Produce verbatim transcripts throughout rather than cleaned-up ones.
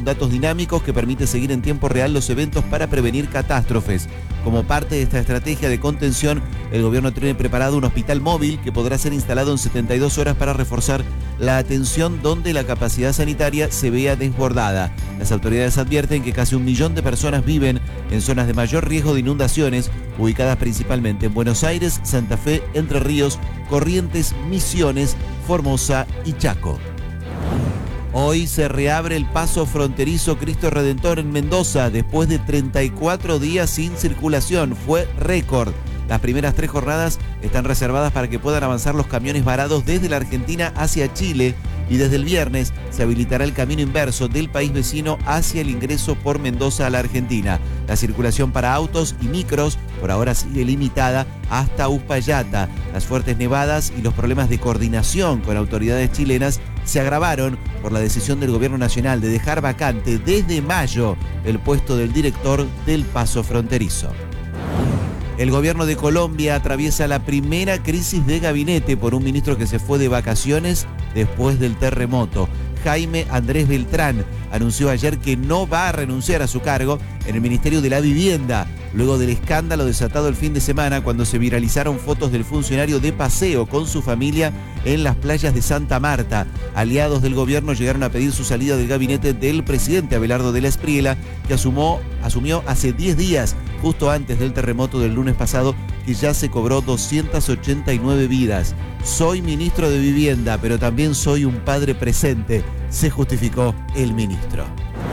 con datos dinámicos que permite seguir en tiempo real los eventos para prevenir catástrofes. Como parte de esta estrategia de contención, el gobierno tiene preparado un hospital móvil que podrá ser instalado en setenta y dos horas para reforzar la atención donde la capacidad sanitaria se vea desbordada. Las autoridades advierten que casi un millón de personas viven en zonas de mayor riesgo de inundaciones, ubicadas principalmente en Buenos Aires, Santa Fe, Entre Ríos, Corrientes, Misiones, Formosa y Chaco. Hoy se reabre el paso fronterizo Cristo Redentor en Mendoza después de treinta y cuatro días sin circulación. Fue récord. Las primeras tres jornadas están reservadas para que puedan avanzar los camiones varados desde la Argentina hacia Chile y desde el viernes se habilitará el camino inverso del país vecino hacia el ingreso por Mendoza a la Argentina. La circulación para autos y micros por ahora sigue limitada hasta Uspallata. Las fuertes nevadas y los problemas de coordinación con autoridades chilenas se agravaron por la decisión del gobierno nacional de dejar vacante desde mayo el puesto del director del paso fronterizo. El gobierno de Colombia atraviesa la primera crisis de gabinete por un ministro que se fue de vacaciones después del terremoto. Jaime Andrés Beltrán anunció ayer que no va a renunciar a su cargo en el Ministerio de la Vivienda, luego del escándalo desatado el fin de semana cuando se viralizaron fotos del funcionario de paseo con su familia en las playas de Santa Marta. Aliados del gobierno llegaron a pedir su salida del gabinete del presidente Abelardo de la Espriella, que asumó, asumió hace diez días, justo antes del terremoto del lunes pasado, que ya se cobró doscientas ochenta y nueve vidas. Soy ministro de Vivienda, pero también soy un padre presente, se justificó el ministro.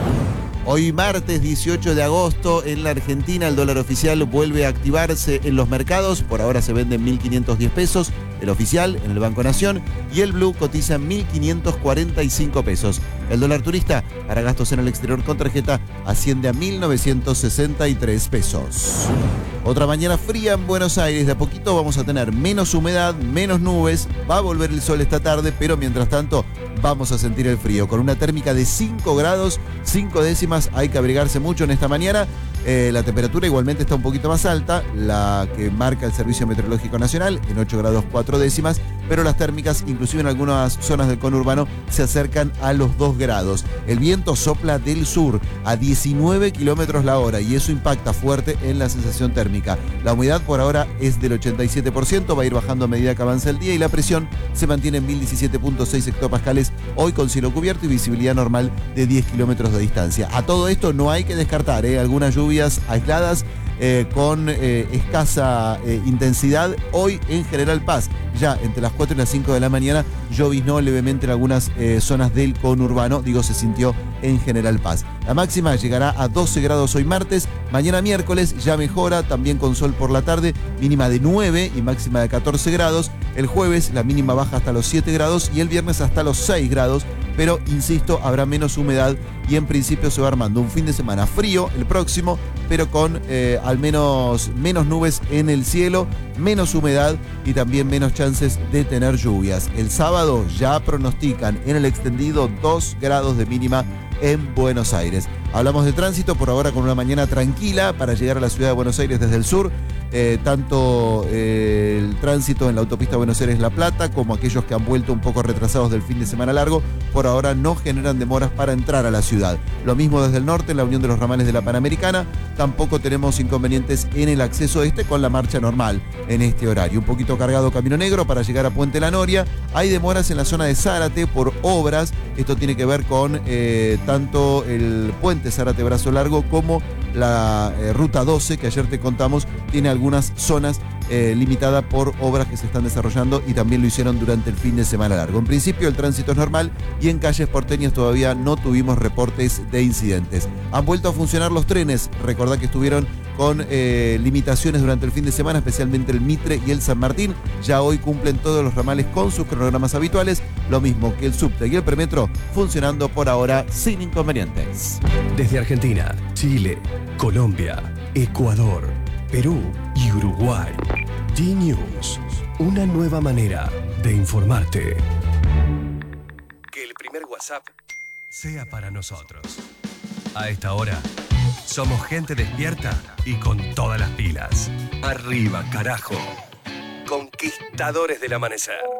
Hoy martes dieciocho de agosto en la Argentina el dólar oficial vuelve a activarse en los mercados. Por ahora se vende en mil quinientos diez pesos, el oficial en el Banco Nación, y el blue cotiza en mil quinientos cuarenta y cinco pesos. El dólar turista para gastos en el exterior con tarjeta asciende a mil novecientos sesenta y tres pesos. Otra mañana fría en Buenos Aires. De a poquito vamos a tener menos humedad, menos nubes. Va a volver el sol esta tarde, pero mientras tanto vamos a sentir el frío. Con una térmica de cinco grados, cinco décimas, hay que abrigarse mucho en esta mañana. Eh, la temperatura igualmente está un poquito más alta, la que marca el Servicio Meteorológico Nacional, en ocho grados cuatro décimas, pero las térmicas, inclusive en algunas zonas del conurbano, se acercan a los dos grados. El viento sopla del sur a diecinueve kilómetros la hora y eso impacta fuerte en la sensación térmica. La humedad por ahora es del ochenta y siete por ciento, va a ir bajando a medida que avanza el día y la presión se mantiene en mil diecisiete punto seis hectopascales, hoy con cielo cubierto y visibilidad normal de diez kilómetros de distancia. A todo esto no hay que descartar ¿eh? algunas lluvias aisladas eh, con eh, escasa eh, intensidad. Hoy en General Paz, ya entre las cuatro y las cinco de la mañana, lloviznó levemente en algunas eh, zonas del conurbano, digo, se sintió en General Paz. La máxima llegará a doce grados hoy martes, mañana miércoles ya mejora, también con sol por la tarde, mínima de nueve y máxima de catorce grados. El jueves la mínima baja hasta los siete grados y el viernes hasta los seis grados, pero insisto, habrá menos humedad y en principio se va armando un fin de semana frío el próximo, pero con eh, al menos menos nubes en el cielo, menos humedad y también menos chances de tener lluvias. El sábado ya pronostican en el extendido dos grados de mínima en Buenos Aires. Hablamos de tránsito, por ahora con una mañana tranquila para llegar a la ciudad de Buenos Aires desde el sur. Eh, tanto eh, el tránsito en la autopista Buenos Aires-La Plata como aquellos que han vuelto un poco retrasados del fin de semana largo, por ahora no generan demoras para entrar a la ciudad. Lo mismo desde el norte, en la unión de los ramales de la Panamericana, tampoco tenemos inconvenientes en el acceso este con la marcha normal en este horario. Un poquito cargado Camino Negro para llegar a Puente La Noria. Hay demoras en la zona de Zárate por obras. Esto tiene que ver con eh, tanto el puente Zárate Brazo Largo como la eh, ruta doce, que ayer te contamos, tiene algunas zonas eh, limitadas por obras que se están desarrollando y también lo hicieron durante el fin de semana largo. En principio el tránsito es normal y en calles porteñas todavía no tuvimos reportes de incidentes. Han vuelto a funcionar los trenes, recordá que estuvieron con eh, limitaciones durante el fin de semana, especialmente el Mitre y el San Martín. Ya hoy cumplen todos los ramales con sus cronogramas habituales, lo mismo que el subte y el premetro, funcionando por ahora sin inconvenientes. Desde Argentina, Chile, Colombia, Ecuador, Perú y Uruguay, D-News, una nueva manera de informarte. Que el primer WhatsApp sea para nosotros. A esta hora, somos gente despierta y con todas las pilas. Arriba, carajo. Conquistadores del amanecer.